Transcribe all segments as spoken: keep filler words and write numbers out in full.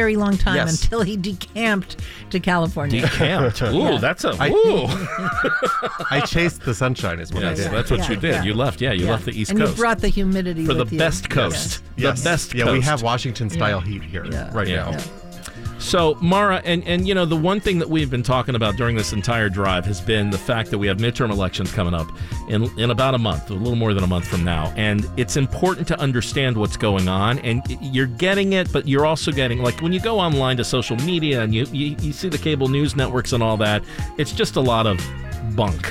very long time Yes. until he decamped to California. Decamped. Ooh, Yeah. that's a I- ooh. I chased the sunshine is what Yes, I did. that's what Yeah, you did. yeah. You left. Yeah, you Yeah. left the East and Coast you brought the humidity for the with you. best coast. Yes. The best Yeah, coast. we have Washington-style Yeah. heat here Yeah. right Yeah. now. Yeah. So, Mara, and, and you know, the one thing that we've been talking about during this entire drive has been the fact that we have midterm elections coming up in, in about a month, a little more than a month from now. And it's important to understand what's going on. And you're getting it, but you're also getting, like, when you go online to social media and you, you, you see the cable news networks and all that, it's just a lot of bunk.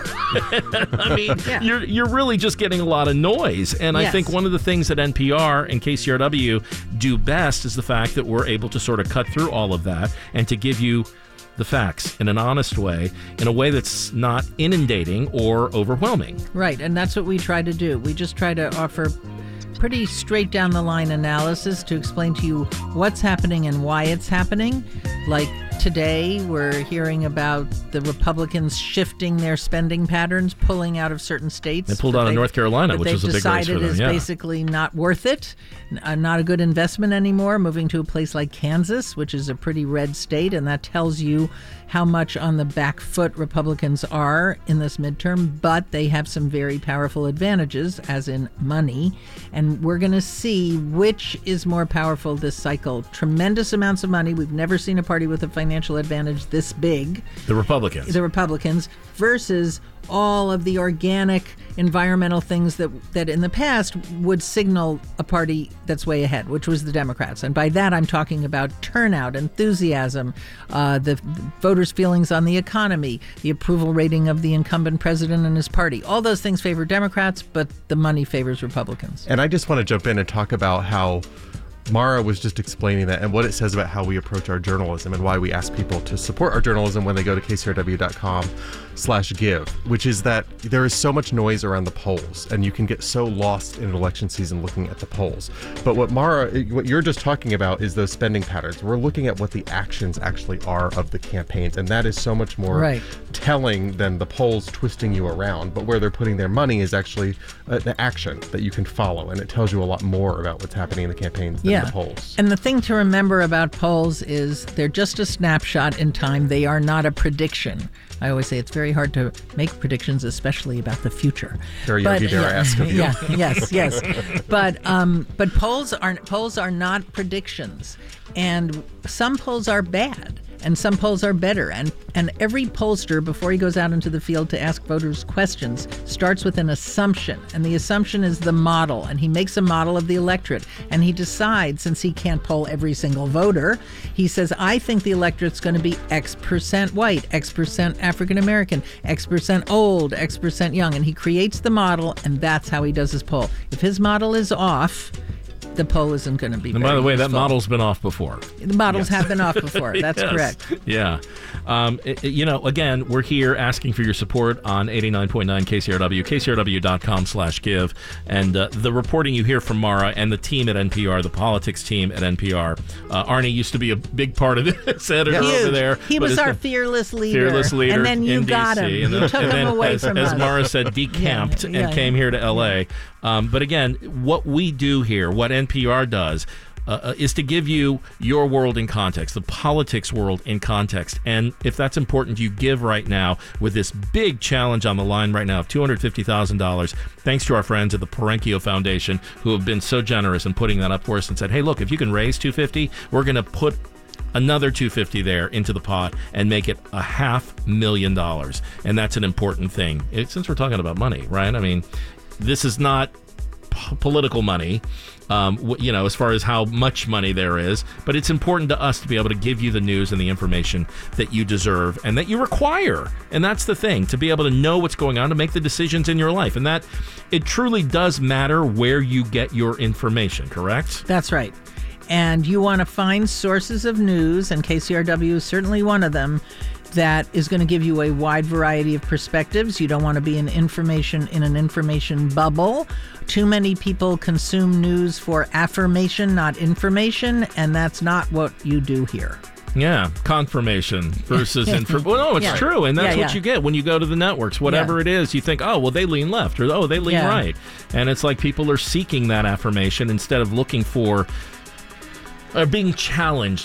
I mean, Yeah. you're you're really just getting a lot of noise. And I Yes. think one of the things that N P R and K C R W do best is the fact that we're able to sort of cut through all of that and to give you the facts in an honest way, in a way that's not inundating or overwhelming. Right, and that's what we try to do. We just try to offer pretty straight down the line analysis to explain to you what's happening and why it's happening. Like today, we're hearing about the Republicans shifting their spending patterns, pulling out of certain states. They pulled that out of they've- North Carolina, that which they've was a big race for decided them, is yeah. basically not worth it, n- uh, not a good investment anymore, moving to a place like Kansas, which is a pretty red state, and that tells you how much on the back foot Republicans are in this midterm, but they have some very powerful advantages, as in money, and we're going to see which is more powerful this cycle. Tremendous amounts of money. We've never seen a party with a financial advantage this big, The Republicans. the Republicans, versus all of the organic environmental things that that in the past would signal a party that's way ahead, which was the Democrats. And by that I'm talking about turnout, enthusiasm, uh, the voters' feelings on the economy, the approval rating of the incumbent president and his party. All those things favor Democrats, but the money favors Republicans. And I just want to jump in and talk about how Mara was just explaining that and what it says about how we approach our journalism and why we ask people to support our journalism when they go to k c r w dot com slash give, which is that there is so much noise around the polls and you can get so lost in election season looking at the polls. But what Mara, what you're just talking about is those spending patterns. We're looking at what the actions actually are of the campaigns, and that is so much more Right. telling than the polls twisting you around. But where they're putting their money is actually uh, the action that you can follow, and it tells you a lot more about what's happening in the campaigns than the polls. And the thing to remember about polls is they're just a snapshot in time. They are not a prediction. I always say it's very hard to make predictions, especially about the future. Very Yogi Bear, I ask of you. Yeah, yes, yes. But um, but polls are polls are not predictions, and some polls are bad. And some polls are better. And, and every pollster, before he goes out into the field to ask voters questions, starts with an assumption. And the assumption is the model. And he makes a model of the electorate. And he decides, since he can't poll every single voter, he says, I think the electorate's going to be X percent white, X percent African American, X percent old, X percent young. And he creates the model, and that's how he does his poll. If his model is off, the poll isn't going to be And very by the way, that useful. model's been off before. The models have been off before. That's Yes. correct. Yeah. Um, it- it- you know, again, we're here asking for your support on eighty-nine point nine K C R W, k c r w dot com slash give. And uh, the reporting you hear from Mara and the team at N P R, the politics team at N P R. Uh, Arnie used to be a big part of this, editor Huge. over there. He but was is our the fearless leader. fearless leader And then you in got D C. him. And You then, took and him then away as, from as us. Mara said, decamped Yeah, and yeah, came yeah. here to L A. Um, but again, what we do here, what N P R does, Uh, is to give you your world in context, the politics world in context. And if that's important, you give right now with this big challenge on the line right now of two hundred fifty thousand dollars, thanks to our friends at the Parenkio Foundation who have been so generous in putting that up for us and said, hey, look, if you can raise two hundred fifty dollars, we're going to put another two hundred fifty dollars there into the pot and make it a half million dollars. And that's an important thing. It, since we're talking about money, right? I mean, this is not p- political money. Um, w- you know, as far as how much money there is, but it's important to us to be able to give you the news and the information that you deserve and that you require. And that's the thing, to be able to know what's going on, to make the decisions in your life. And that it truly does matter where you get your information, correct? That's right. And you want to find sources of news, and K C R W is certainly one of them, that is going to give you a wide variety of perspectives. You don't want to be in information in an information bubble. Too many people consume news for affirmation, not information, and that's not what you do here. Yeah, confirmation versus info. Well, no, it's Yeah. true, and that's Yeah, what yeah. you get when you go to the networks. Whatever Yeah. it is, you think, oh, well, they lean left, or oh, they lean Yeah. right, and it's like people are seeking that affirmation instead of looking for, or being challenged.